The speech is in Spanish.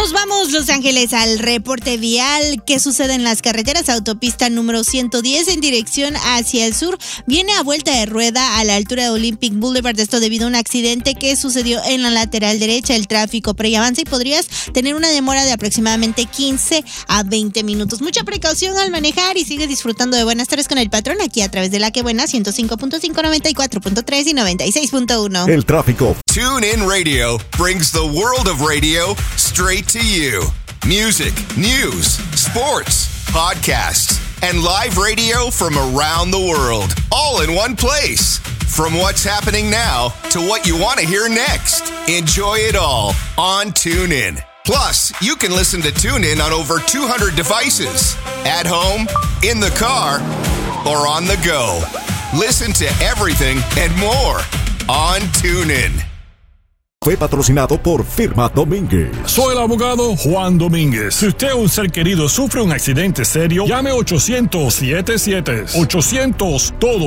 Nos vamos, Los Ángeles, al reporte vial. ¿Qué sucede en las carreteras? Autopista número 110 en dirección hacia el sur. Viene a vuelta de rueda a la altura de Olympic Boulevard. Esto debido a un accidente que sucedió en la lateral derecha. El tráfico preavanza y podrías tener una demora de aproximadamente 15 a 20 minutos. Mucha precaución al manejar y sigue disfrutando de Buenas Tardes con el Patrón aquí a través de La Que Buena 105.5, 94.3 y 96.1. El tráfico. TuneIn Radio brings the world of radio straight to you. Music, news, sports, podcasts, and live radio from around the world, all in one place. From what's happening now to what you want to hear next. Enjoy it all on TuneIn. Plus, you can listen to TuneIn on over 200 devices. At home, in the car, or on the go. Listen to everything and more on TuneIn. Fue patrocinado por Firma Domínguez. Soy el abogado Juan Domínguez. Si usted o un ser querido sufre un accidente serio, llame 800-77. 800 todo.